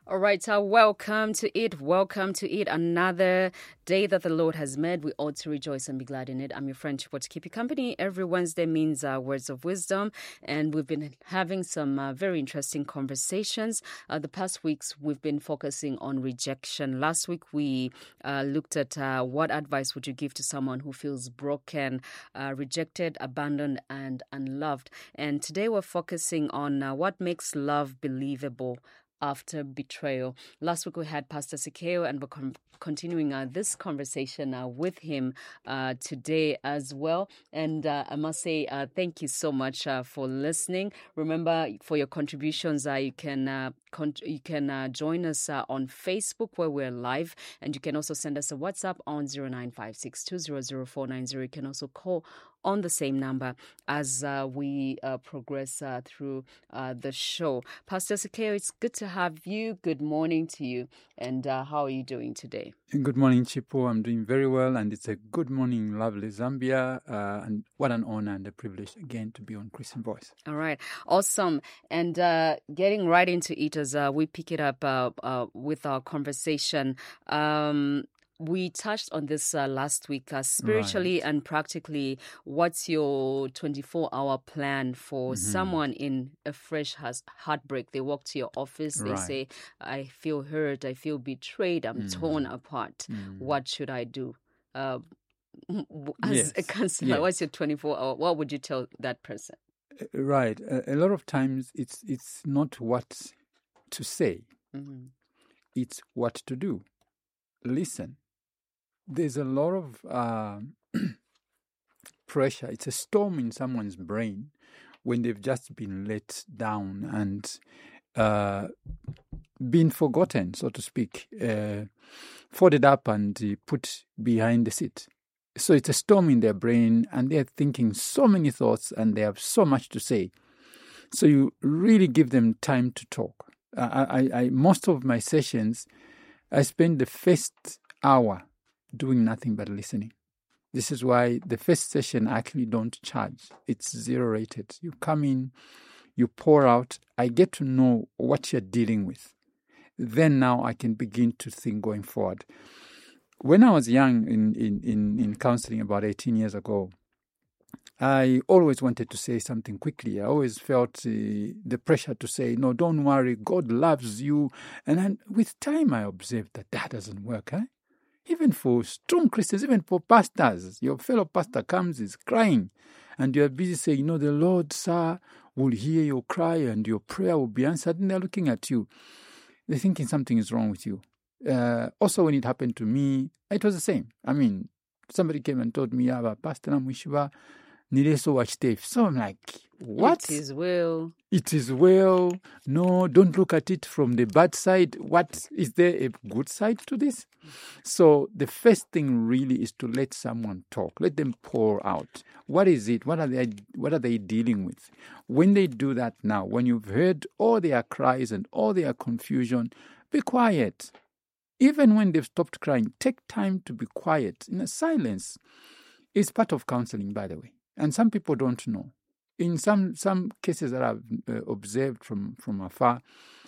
All right, so welcome to it. Welcome to it. Another day that the Lord has made. We ought to rejoice and be glad in it. I'm your friend Chipo to keep you company. Every Wednesday means words of wisdom, and we've been having some very interesting conversations. The past weeks, we've been focusing on rejection. Last week, we looked at what advice would you give to someone who feels broken, rejected, abandoned, and unloved. And today, we're focusing on what makes love believable after betrayal. Last week we had Pastor Sikeo, and we're continuing this conversation with him today as well. And I must say thank you so much for listening. Remember, for your contributions, you can join us on Facebook where we're live, and you can also send us a WhatsApp on 0956200490. You can also call on the same number as we progress through the show. Pastor Sikeo, it's good to have you. Good morning to you. And how are you doing today? Good morning, Chipo. I'm doing very well, and it's a good morning, lovely Zambia. And what an honor and a privilege again to be on Christian Voice. All right. Awesome. And getting right into it as we pick it up with our conversation. We touched on this last week, spiritually and practically. What's your 24-hour plan for someone in a fresh heartbreak? They walk to your office, they say, I feel hurt, I feel betrayed, I'm torn apart. What should I do? As a counselor, what's your 24-hour? What would you tell that person? Right. A lot of times it's not what to say. It's what to do. Listen. There's a lot of pressure. It's a storm in someone's brain when they've just been let down and been forgotten, so to speak, folded up and put behind the seat. So it's a storm in their brain, and they're thinking so many thoughts, and they have so much to say. So you really give them time to talk. I most of my sessions, I spend the first hour doing nothing but listening. This is why the first session I actually don't charge. It's zero rated. You come in, you pour out. I get to know what you're dealing with. Then now I can begin to think going forward. When I was young in counseling about 18 years ago, I always wanted to say something quickly. I always felt the pressure to say, no, don't worry, God loves you. And then with time I observed that doesn't work. Even for strong Christians, even for pastors, your fellow pastor comes, is crying, and you're busy saying, the Lord, sir, will hear your cry and your prayer will be answered. And they're looking at you. They're thinking something is wrong with you. Also, when it happened to me, it was the same. I mean, somebody came and told me, Pastor Namushiba, so I'm like, what? It is well. It is well. No, don't look at it from the bad side. What is there a good side to this? So the first thing really is to let someone talk. Let them pour out. What is it? What are they dealing with? When they do that now, when you've heard all their cries and all their confusion, be quiet. Even when they've stopped crying, take time to be quiet in a silence. It's part of counseling, by the way. And some people don't know. In some cases that I've observed from afar,